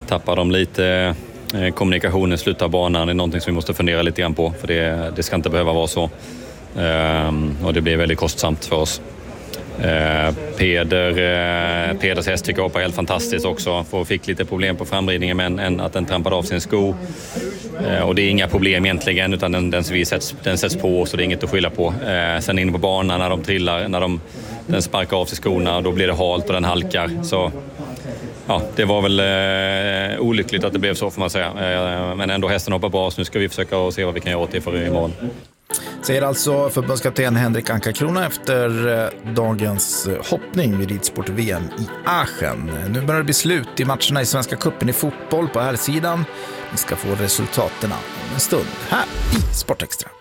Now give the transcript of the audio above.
tappar de lite kommunikationen i slutet av banan. Det är någonting som vi måste fundera lite grann på, för det ska inte behöva vara så. Och det blir väldigt kostsamt för oss. Peders häst tycker jag är helt fantastiskt också. Fick lite problem på framridningen, men att den trampade av sin sko. Och det är inga problem egentligen, utan den sätts på, så det är inget att skylla på. Sen inne på banan när de trillar, den sparkar av sig skorna, då blir det halt och den halkar. Så ja, det var väl olyckligt att det blev så, får man säga. Men ändå, hästen hoppar bra, så nu ska vi försöka se vad vi kan göra åt det för imorgon. Säger alltså förbundskapten Henrik Anka-Krona efter dagens hoppning vid ridsport-VM i Aachen. Nu börjar det bli slut i matcherna i Svenska cupen i fotboll på här sidan. Vi ska få resultaten om en stund här i Sportextra.